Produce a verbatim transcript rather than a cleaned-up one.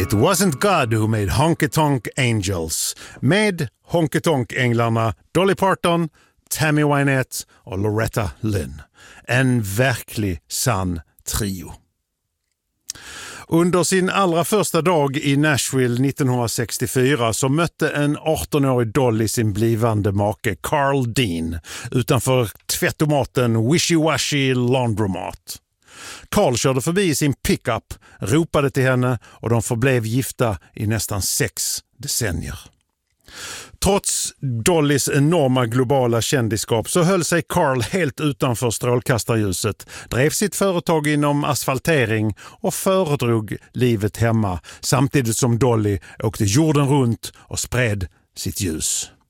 It wasn't God who made Honky Tonk Angels. Med Honky Tonk-änglarna Dolly Parton, Tammy Wynette och Loretta Lynn. En verklig sann trio. Under sin allra första dag i Nashville nittonhundrasextiofyra så mötte en arton-årig Dolly sin blivande make Carl Dean utanför tvättomaten Wishy Washy Laundromat. Carl körde förbi sin pickup, ropade till henne och de förblev gifta i nästan sex decennier. Trots Dollys enorma globala kändisskap så höll sig Carl helt utanför strålkastarljuset, drev sitt företag inom asfaltering och föredrog livet hemma samtidigt som Dolly åkte jorden runt och spred sitt ljus.